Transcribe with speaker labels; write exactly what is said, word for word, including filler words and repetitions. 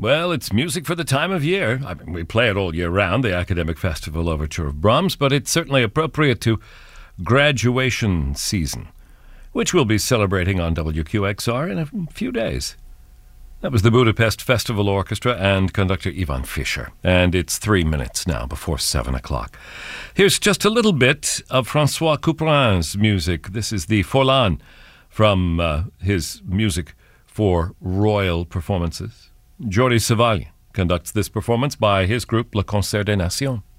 Speaker 1: Well, it's music for the time of year. I mean, we play it all year round, the Academic Festival Overture of Brahms, but it's certainly appropriate to graduation season, which we'll be celebrating on W Q X R in a few days. That was the Budapest Festival Orchestra and conductor Ivan Fischer. And it's three minutes now before seven o'clock. Here's just a little bit of François Couperin's music. This is the Forlan from uh, his music for royal performances. Jordi Savall conducts this performance by his group Le Concert des Nations.